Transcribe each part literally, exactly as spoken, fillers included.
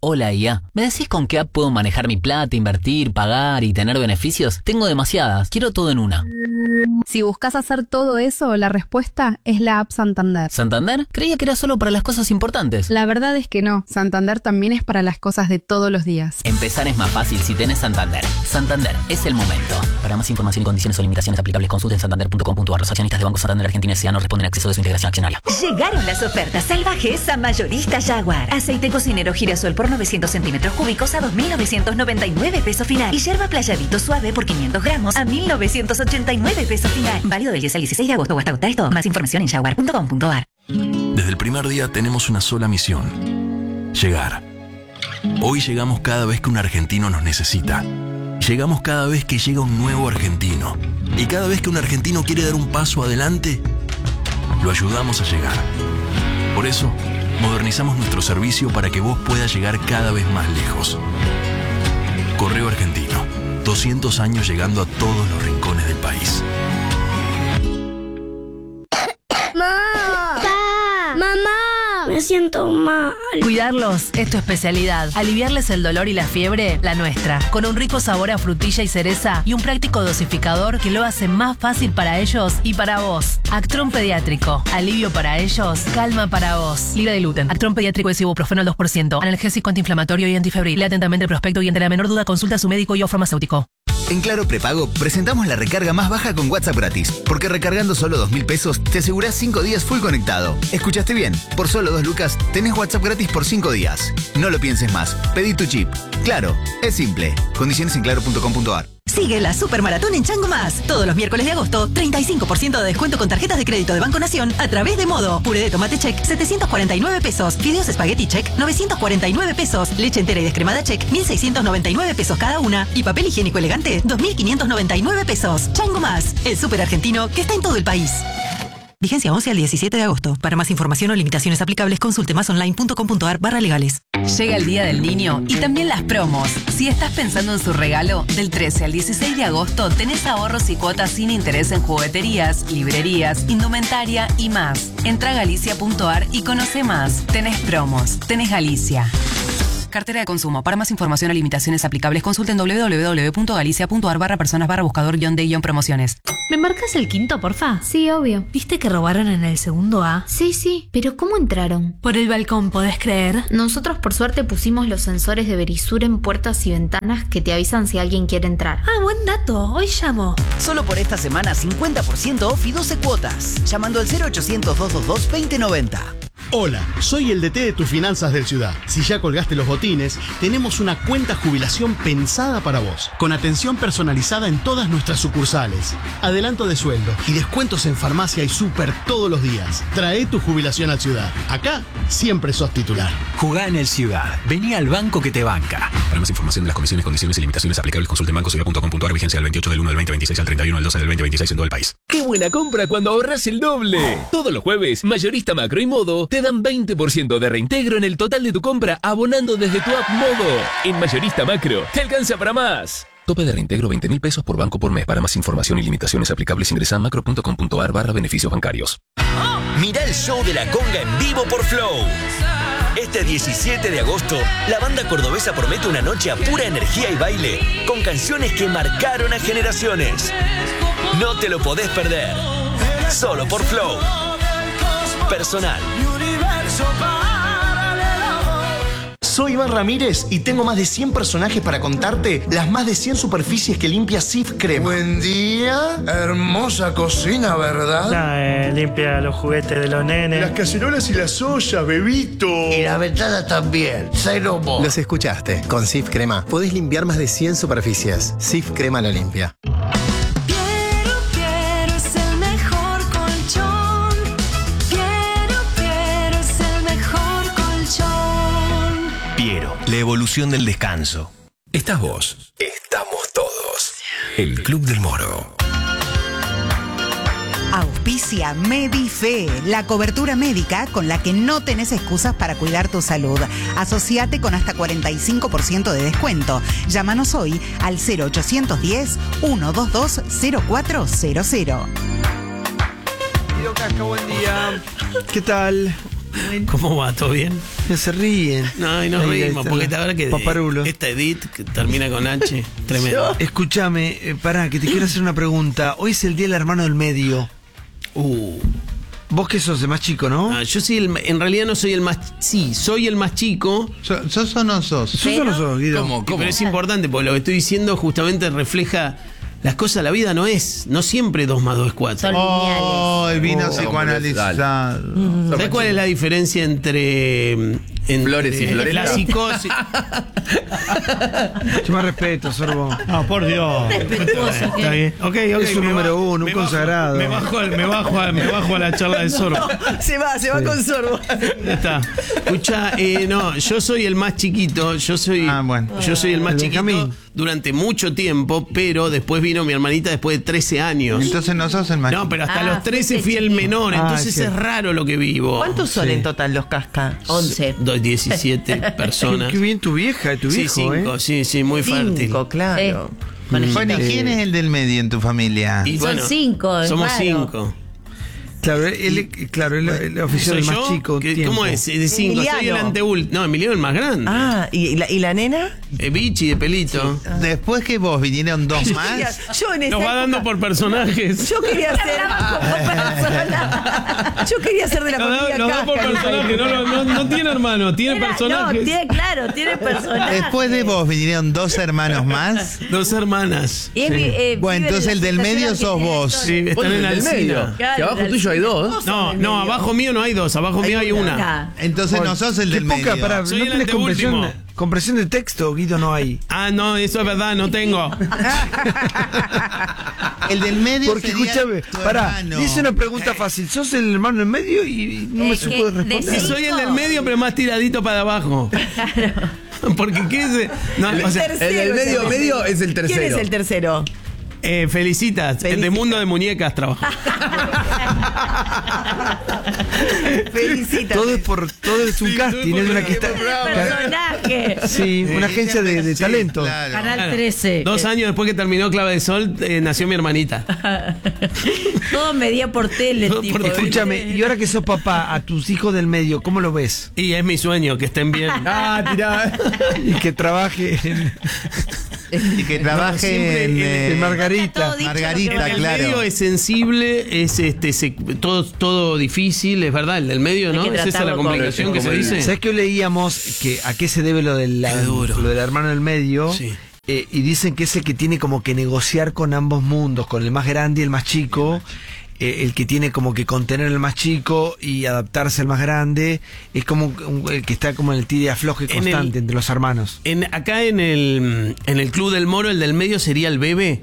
Hola I A, ¿me decís con qué app puedo manejar mi plata, invertir, pagar y tener beneficios? Tengo demasiadas, quiero todo en una. Si buscas hacer todo eso, la respuesta es la app Santander. ¿Santander? Creía que era solo para las cosas importantes. La verdad es que no, Santander también es para las cosas de todos los días. Empezar es más fácil si tenés Santander. Santander, es el momento. Para más información y condiciones o limitaciones aplicables, consulten santander punto com punto a r. Los accionistas de Banco Santander Argentina S A no responden a acceso de su integración accionaria. Llegaron las ofertas salvajes a Mayorista Jaguar. Aceite cocinero girasol por novecientos centímetros cúbicos a dos mil novecientos noventa y nueve pesos final. Y yerba playadito suave por quinientos gramos a mil novecientos ochenta y nueve pesos final. Válido del diez al dieciséis de agosto o hasta agotar esto. Más información en jaguar punto com punto a r. Desde el primer día tenemos una sola misión: llegar. Hoy llegamos cada vez que un argentino nos necesita. Llegamos cada vez que llega un nuevo argentino. Y cada vez que un argentino quiere dar un paso adelante, lo ayudamos a llegar. Por eso, modernizamos nuestro servicio para que vos puedas llegar cada vez más lejos. Correo Argentino, doscientos años llegando a todos los rincones del país. ¡Mamá! ¡Pa! ¡Mamá! Me siento mal. Cuidarlos es tu especialidad. Aliviarles el dolor y la fiebre, la nuestra. Con un rico sabor a frutilla y cereza y un práctico dosificador que lo hace más fácil para ellos y para vos. Actron Pediátrico. Alivio para ellos, calma para vos. Libre de gluten. Actron Pediátrico es ibuprofeno al dos por ciento. Analgésico, antiinflamatorio y antifebril. Lea atentamente el prospecto y ante la menor duda consulta a su médico y o farmacéutico. En Claro Prepago presentamos la recarga más baja con WhatsApp gratis, porque recargando solo dos mil pesos te asegurás cinco días full conectado. ¿Escuchaste bien? Por solo dos lucas tenés WhatsApp gratis por cinco días. No lo pienses más, pedí tu chip. Claro, es simple. Condiciones en claro punto com punto a r. Sigue la Supermaratón en Chango Más. Todos los miércoles de agosto, treinta y cinco por ciento de descuento con tarjetas de crédito de Banco Nación a través de Modo. Puré de tomate check, setecientos cuarenta y nueve pesos. Fideos espagueti check, novecientos cuarenta y nueve pesos. Leche entera y descremada check, mil seiscientos noventa y nueve pesos cada una. Y papel higiénico elegante, dos mil quinientos noventa y nueve pesos. Chango Más, el súper argentino que está en todo el país. Vigencia once al diecisiete de agosto. Para más información o limitaciones aplicables, consulte masonline punto com punto a r barra legales. Llega el Día del Niño y también las promos. Si estás pensando en su regalo, del trece al dieciséis de agosto tenés ahorros y cuotas sin interés en jugueterías, librerías, indumentaria y más. Entra a galicia punto a r y conoce más. Tenés promos. Tenés Galicia. Cartera de consumo. Para más información o limitaciones aplicables, consulten doble u doble u doble u punto galicia punto a r barra personas barra buscador guión de guión promociones. ¿Me marcas el quinto, porfa? Sí, obvio. ¿Viste que robaron en el segundo A? Sí, sí. ¿Pero cómo entraron? Por el balcón, ¿podés creer? Nosotros por suerte pusimos los sensores de Verisur en puertas y ventanas que te avisan si alguien quiere entrar. Ah, buen dato. Hoy llamo. Solo por esta semana cincuenta por ciento off y doce cuotas. Llamando al cero ochocientos, doscientos veintidós, veinte noventa. Hola, soy el D T de tus finanzas del Ciudad. Si ya colgaste los botines, tenemos una cuenta jubilación pensada para vos, con atención personalizada en todas nuestras sucursales, adelanto de sueldo y descuentos en farmacia y súper todos los días. Trae tu jubilación al Ciudad. Acá siempre sos titular. Jugá en el Ciudad. Vení al banco que te banca. Para más información de las condiciones, condiciones y limitaciones aplicables, consulte en banco ciudad punto com punto a r. Vigencia del veintiocho del uno del veinte veintiséis al treinta y uno del doce del veinte veintiséis en todo el país. ¡Qué buena compra cuando ahorras el doble! Todos los jueves, Mayorista Macro y Modo te dan veinte por ciento de reintegro en el total de tu compra abonando desde tu app Modo. En Mayorista Macro, te alcanza para más. Tope de reintegro veinte mil pesos por banco por mes. Para más información y limitaciones aplicables, ingresa a macro punto com punto a r barra beneficios bancarios. Mirá el show de la conga en vivo por Flow. Este diecisiete de agosto, la banda cordobesa promete una noche a pura energía y baile, con canciones que marcaron a generaciones. No te lo podés perder. Solo por Flow. Personal. Soy Iván Ramírez y tengo más de cien personajes para contarte las más de cien superficies que limpia Cif Crema. Buen día, hermosa cocina, ¿verdad? No, eh, limpia los juguetes de los nenes. Las cacerolas y las ollas, bebito. Y la ventana también, cero vos. Los escuchaste, con Cif Crema podés limpiar más de cien superficies. Cif Crema lo limpia. La evolución del descanso. Estás vos. Estamos todos. El Club del Moro. Auspicia Medife, la cobertura médica con la que no tenés excusas para cuidar tu salud. Asociate con hasta cuarenta y cinco por ciento de descuento. Llámanos hoy al cero ochocientos diez, ciento veintidós, cero cuatro cero cero. Casca, buen día. ¿Qué tal? ¿Cómo va? ¿Todo bien? No se ríen. No, y nos Ahí reímos, está porque la- la verdad que Paparulo. esta Edith que termina con H, tremendo. Escúchame, eh, pará, que te quiero hacer una pregunta. Hoy es el día del hermano del medio. Uh. Vos que sos el más chico, ¿no? Ah, yo soy el, en realidad no soy el más, sí, soy el más chico. So- ¿Sos o no sos? ¿Sos o no sos, Guido? ¿Cómo, cómo? Pero es importante, porque lo que estoy diciendo justamente refleja las cosas. La vida no es, no siempre dos más dos es cuatro. Oh, el vino Oh. psicoanalizado. ¿Sabes cuál es la diferencia entre, entre Flores y floretas? la psicosis? Yo más respeto, Sorbo. No, por Dios. Respetuoso, Está bien. Ok, ok. Es un me número bajo- uno, un me bajo- consagrado. Me bajo, al- me, bajo a, me bajo a la charla de Sorbo. Se va, se va Sí. con sorbo. Ya está. Escucha, eh, no, yo soy el más chiquito. Yo soy, Ah, bueno. yo soy el más El chiquito Benjamín. durante mucho tiempo, pero después vino mi hermanita después de trece años. Entonces no sos el más No, pero hasta Ah, los trece fuiste fui el menor, Ah, entonces es es cierto. raro lo que vivo. ¿Cuántos son Sí. en total los casca? once. Doy diecisiete personas. Qué bien tu vieja y tu Sí, viejo, cinco, ¿eh? sí, sí, muy fértil. Cinco, claro. Bueno, ¿y quién es el del medio en tu familia? Y Son bueno, cinco, es somos raro. cinco. Claro, él, claro, él, él ofició ¿Soy el más yo? chico. un ¿Qué- tiempo. ¿Cómo es? De cinco. Soy el Emiliano. anteúltimo. No, Emiliano el más grande. Ah, ¿y la, y la nena? Eh, Bichi de pelito. Después que vos vinieron dos Yo, más. yo en esa Nos va época- dando por personajes. Yo quería ser. Yo quería ser de la Nos da, familia nos da por Casca. personaje. No, no, no, no tiene hermano, tiene Era- personajes. No, tiene, claro, tiene personajes. Después de vos vinieron dos hermanos más. Dos hermanas. Y es mi- eh, Bueno, vive entonces en el la del medio situación sos vos. Sí, están en la del medio. Alsina. Claro, Que abajo del tuyo hay dos. No, no, abajo mío no hay dos, abajo mío hay una. Acá. Entonces no sos el Qué del poca, medio. pará, Soy no el tenés compresión, anteúltimo. compresión de texto, Guido, no hay. Ah, no, eso es verdad, no tengo. El del medio Porque sería escúchame, tu pará, hermano. dice una pregunta fácil. ¿Sos el hermano en medio? Y no me Es supo que responder. de Sí, soy el del medio, pero más tiradito para abajo. Porque qué es. No, o sea, Tercero El del es medio medio es el tercero. ¿Quién es el tercero? eh, felicitas. El de Mundo de Muñecas trabajo. Felicita. Todo es por todo es un Sí, casting, todo es una por- que está. Personaje. Sí, una agencia de, de talento. Claro. Canal trece. Dos años después que terminó Clave de Sol, eh, nació mi hermanita. Todo medía por tele, Todo tipo. por tele. Escúchame, y ahora que sos papá, a tus hijos del medio, ¿cómo lo ves? Y es mi sueño, que estén bien. Ah, tirá. Y que trabaje en, Y que trabaje siempre en, en- eh, en Margarita. Todo dicho Margarita, lo que El claro. medio es sensible, es este se- todo, todo difícil, es verdad. El del medio, Hay ¿no? que Es esa la tratarlo con- complicación que se dice. ¿Sabes que hoy leíamos que a qué se debe lo del, la- Qué duro. lo del hermano del medio? Sí. Eh, y dicen que es el que tiene como que negociar con ambos mundos, con el más grande y el más chico. Eh, el que tiene como que contener al más chico y adaptarse al más grande. Es como un- el que está como en el tira y afloje En constante el- entre los hermanos. En, acá en el, en el Club del Moro, el del medio sería el bebé.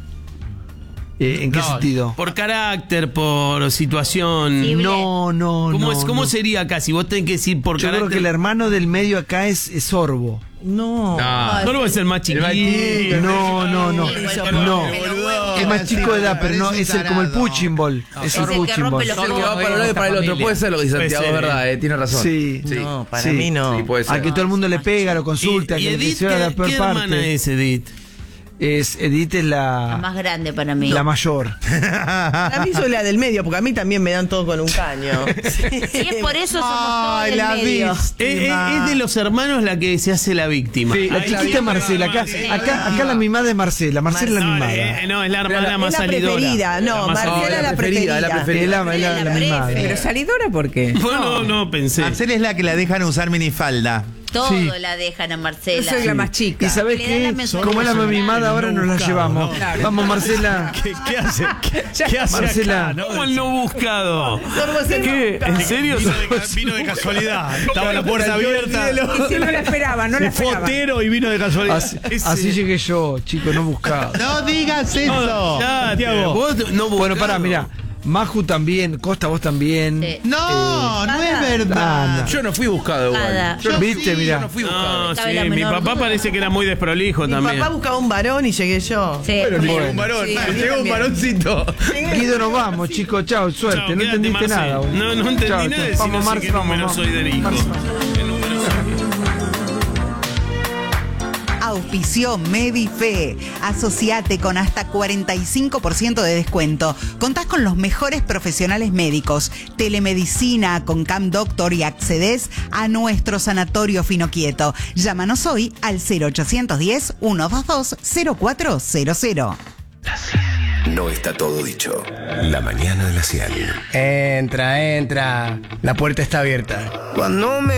Eh, ¿En qué No, sentido? Por carácter, por situación. Sí, No, no, ¿Cómo, no. es, ¿cómo no. sería acá? Si vos tenés que decir por Yo carácter. creo que el hermano del medio acá es, es Sorbo. No. No. Solo es el más chiquito. No, no, no. No. Es más chico de edad, pero no, es el, como el punching ball. Es el Es el que punching rompe ball. los El que va para un lado y para el otro. Puede ser lo que dice Puede Santiago, es ser, verdad, eh. eh, tiene razón. Sí. No, para Sí. mí no. Sí, puede ser. A que todo el mundo le pega, lo ¿Y, consulta, y que le Edith, quisiera qué, la peor qué hermana parte. es Edith? Es, Edith es La la, más grande para mí. la mayor. A mí soy la del medio, porque a mí también me dan todo con un caño. Y es por eso somos todos Ay, del la medio. viste. Es, es- es de los hermanos la que se hace la víctima. Sí, la Ahí chiquita vi- es Marcela. Acá, acá, acá la mimada es Marcela. Marcela es la No, mimada. eh, no, es la Pero hermana la- más es la salidora. preferida, no, La más Marcela salidora. es la preferida. la preferida. Es la, es la- la mimada. Pero salidora, ¿por qué? Bueno, no, no, pensé. Marcela es la que la dejan usar minifalda. Todo Sí. la dejan a Marcela. Yo soy la más chica. ¿Y sabés Le dan la qué? mensualidad. Como es la mimada, ahora nos la buscado, llevamos. ¿no? Claro. Vamos, Marcela. ¿Qué, qué hace? ¿Qué, qué hace Marcela. acá, no? ¿Cómo el no buscado? Sorbo es el ¿Qué? ¿En serio? Vino de, ca- vino de casualidad. Estaba la puerta abierta. Y si no la esperaba, no la Se fue esperaba. Otero y vino de casualidad. Así, Ese- así llegué yo, chico, no buscado. No digas eso. Ya, Santiago. vos no buscado. Bueno, pará, mirá. Maju también, Costa, vos también. Sí. No, no es verdad. Ah, Yo no fui buscado Nada. igual. Yo- ¿Viste? sí, Mirá. Yo no fui buscado. No, Cabe sí, la mi menor papá duda. parece que era muy desprolijo Mi también. papá buscaba un varón y llegué yo. Sí. Pero llegó Bueno. un varón, Sí, a mí llegó un también. varoncito. Guido, nos vamos, chicos. Chao, suerte. Chao, no quédate, entendiste Marce. nada. vos. No, no entendí Chao, nada. chao. Si no Vamos, sé Marce, qué vamos, número vamos. soy del hijo. Marce. ¿Qué número soy? Auspicio. Auspició Medife. Asociate con hasta cuarenta y cinco por ciento de descuento. Contás con los mejores profesionales médicos, telemedicina con Cam Doctor y accedes a nuestro sanatorio Finoquieto. Llámanos hoy al cero ochocientos diez, ciento veintidós, cero cuatro cero cero. No está todo dicho. La mañana de la cien. Entra, entra. La puerta está abierta. Cuando me